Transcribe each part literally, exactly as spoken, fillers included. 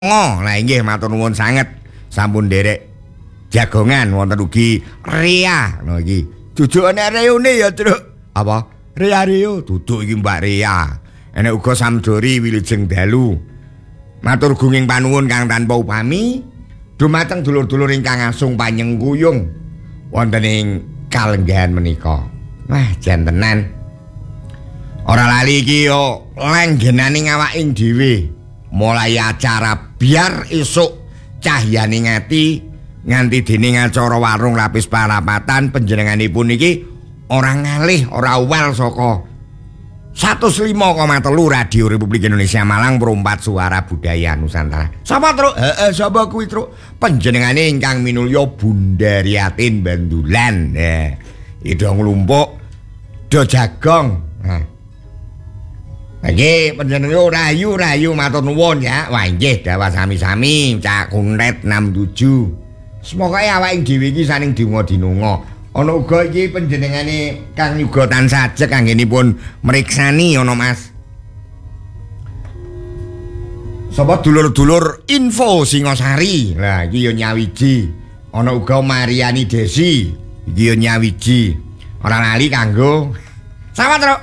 Oh, lah inggih matur nuwun sanget sampun nderek jagongan wonten ugi Ria no iki. Duduk ana reune ya, Truk. Apa? Ria Rio, duduk iki Mbak Ria. Enek uga Samdori Wilujeng Dalu. Matur gunging panuwun kang tanpa upami dumateng dulur-dulur ingkang asung panyengguyung wonten ing kalenggahan menika. Wah, jantenan. Ora lali iki yo lenggenaning awaking dhewe. Mulai acara biar esuk cahyane ngati nganti dening acara warung lapis parapatan panjenenganipun iki ora ngalih ora uwal saka seratus lima koma tiga Radio Republik Indonesia Malang perumpat suara budaya Nusantara. Sapa, Truk? Heeh, sapa kuwi, Truk? Panjenengane ingkang minulya Bunda Riatin Bandulan. Nah, ido nglumpuk do jagong. Nah. Nggih, panjenengan rayu-rayu matur nuwun ya. Wah nggih dawa sami-sami Cak Kuntet enam tujuh. Semoga awake dhewe iki saning donga dinunga. Ana uga iki panjenengane Kang Yuga tansah ajeg anggenipun mriksani ana Mas. Sapa dulur-dulur info Singosari. Lah iki ya nyawiji. Ana uga Mariani Desi. Iki ya nyawiji. Ora lali kanggo sama, Truk.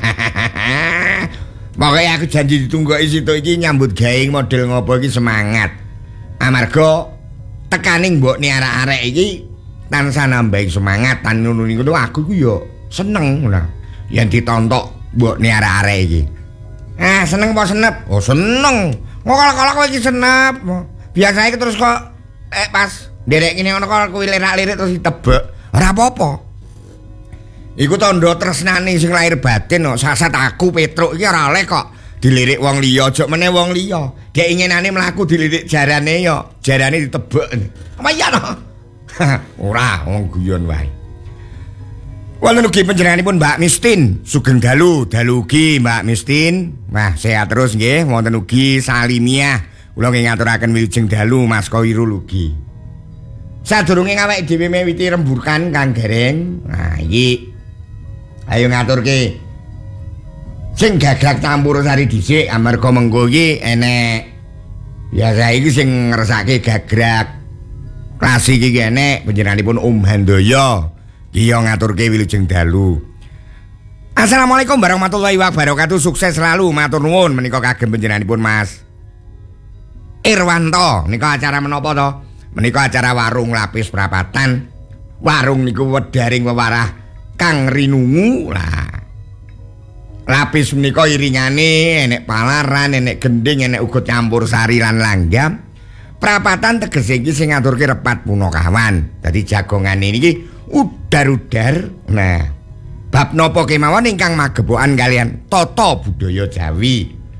Pokoknya aku janji ditunggu situ iki nyambut gawe model ngopo iki semangat. Amarga tekaning mbokne arek-arek iki tansah nambahi semangat tan ngono niku aku ku yo seneng ngono. Yen ditontok mbokne arek-arek iki. Ah, seneng apa senep? Oh, seneng. Ngokol-kolok kowe iki senep. Biasane iki terus kok eh pas nderek kene ngono kok kuwi lirak-lirik terus ditebek. Ora apa-apa. Iku tandha tresnane sing lahir batin kok. Sasat aku Petruk iki ora oleh kok dilirik wong liya, aja meneh wong liya. Dek inginane mlaku dilirik jarane yo, jarane ditebek. Apa iya to? Ora, wong guyon wae. Wonten ugi panjenenganipun Mbak Mistin, Sugeng Dalu, Dalu ugi Mbak Mistin. Wah, sehat terus nggih. Wonten ugi Salimiah. Kula nggih ngaturaken wilujeng dalu Mas Koirul ugi. Sadurunge awake dhewe miwiti rembukan Kang Gareng. Nah, iki ayo ngaturke sing gagrag campur sari dhisik amarga mengko iki enek biasa iki sing ngersake gagrag klasik iki enek panjenenganipun Om Handoyo iki yo ngaturke wilujeng dalu. Assalamualaikum warahmatullahi wabarakatuh, sukses selalu matur nuwun menika kagem panjenenganipun Mas Irwanto. Nika acara menapa to? Menika acara warung lapis perapatan. Warung niku wedaring wewarah Kang Rinungu lah. Lapis menika iringane enek palaran, enek gending, enek uga campur sari lan langgam. Prapatan tegese iki sing ngaturke repat punakawan. Dadi jagongane niki udar-udar. Nah, bab napa kemawon ingkang magebokan kalian tata budaya Jawi.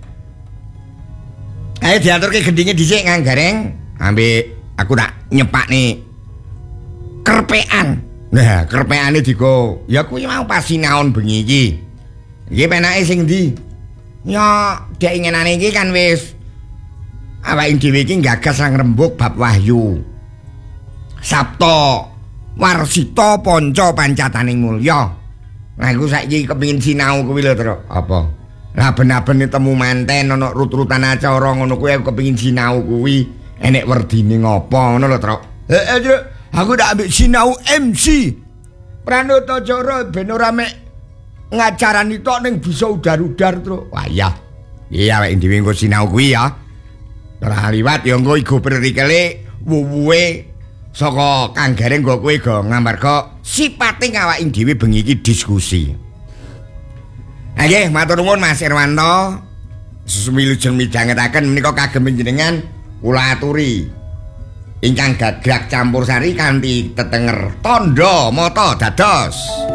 Ayo diaturke gendinge dhisik Kang Gareng. Ambek aku tak nyepak nih kerpean. Nah, kerpeane digo. Ya kuwi mau pas sinaon bengi iki. Iki penake sing ndi? Ya, dek inginane iki kan wis awake dhewe iki gagas lang rembug bab wahyu. Sabta Warsita Panca Pancataning Mulya. Nah, iku saiki kepengin sinau kuwi lho, Truk. Apa? Lah ben-ben temu manten ana rut-rutan acara ngono kuwi aku kepengin sinau kuwi. Enek werdine ngopo ngono lho, Truk. Heeh, Truk. Aku dak ambek sinau M C. Pranata cara ben ora mek ngacarani tok ning bisa udar-udar, Truk. Wah iya. Iya awake dhewe engko sinau kuwi ya. Ora liwat ya engko igo perikele wuwuhe saka Kang Gareng nggo kowe go ngamarga sipate awake dhewe bengi iki diskusi. Nggih, matur nuwun Mas Irwanto. Sumilujeng midhangetaken menika kagem panjenengan kula aturi ingkang gagrag campur sari kanthi tetenger tandha mata dados.